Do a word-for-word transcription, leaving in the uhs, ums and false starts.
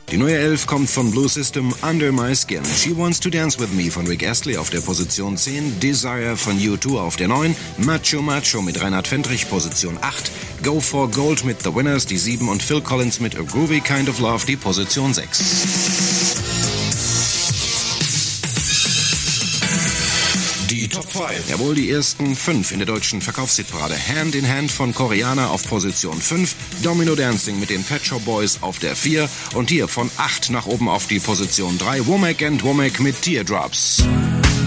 Die neue elf kommt von Blue System, Under My Skin. She Wants to Dance With Me von Rick Astley auf der Position zehn. Desire von U zwei auf der neun. Macho Macho mit Reinhard Fendrich, Position acht. Go for Gold mit The Winners, die sieben. Und Phil Collins mit A Groovy Kind of Love, die Position sechs. Die Top fünf. Jawohl, die ersten fünf in der deutschen Verkaufshitparade. Hand in Hand von Koreaner auf Position fünf. Domino Dancing mit den Pet Shop Boys auf der vier. Und hier von acht nach oben auf die Position drei. Womack and Womack mit Teardrops.